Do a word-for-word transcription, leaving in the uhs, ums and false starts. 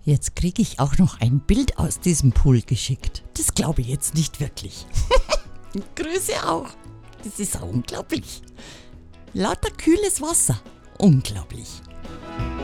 Jetzt kriege ich auch noch ein Bild aus diesem Pool geschickt. Das glaube ich jetzt nicht wirklich. Grüße auch. Das ist auch unglaublich. Lauter kühles Wasser. Unglaublich.